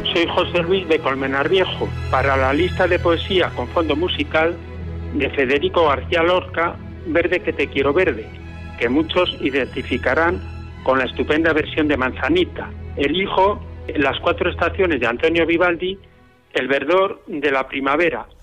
Soy José Luis de Colmenar Viejo, para la lista de poesía con fondo musical de Federico García Lorca, Verde que te quiero verde, que muchos identificarán con la estupenda versión de Manzanita. Elijo Las cuatro estaciones de Antonio Vivaldi, El verdor de la primavera,